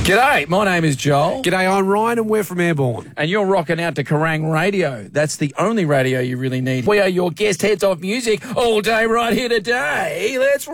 G'day, my name is Joel. G'day, I'm Ryan and we're from Airborne. And you're rocking out to Kerrang Radio. That's the only radio you really need. We are your guest heads of music all day right here today. Let's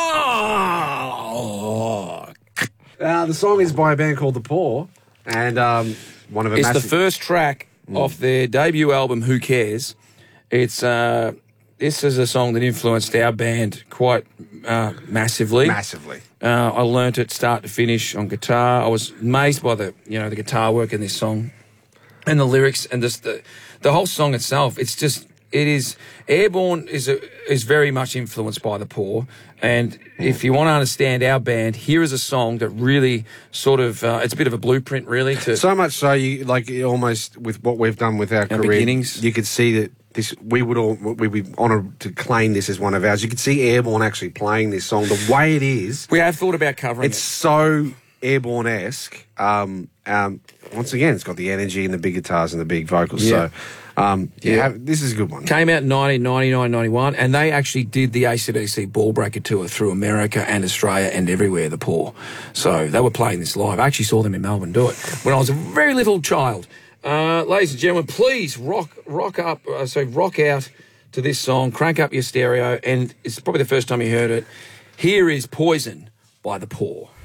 rock! The song is by a band called The Poor, and one of a It's massive... the first track off their debut album, Who Cares? It's this is a song that influenced our band quite massively. Massively. I learnt it start to finish on guitar. I was amazed by the guitar work in this song and the lyrics and just the whole song itself. Airborne is very much influenced by The Poor. And if you want to understand our band, here is a song that really sort of, it's a bit of a blueprint really. So much so, almost with what we've done with our career, beginnings. You could see that we'd be honoured to claim this as one of ours. You could see Airborne actually playing this song the way it is. We have thought about covering It's so Airborne-esque. Once again, it's got the energy and the big guitars and the big vocals. Yeah. So, this is a good one. Came out in 1999-91, and they actually did the AC/DC Ball Breaker tour through America and Australia and everywhere, The Poor. So they were playing this live. I actually saw them in Melbourne do it when I was a very little child. Ladies and gentlemen, please rock out to this song, crank up your stereo, and it's probably the first time you heard it. Here is Poison by The Poor.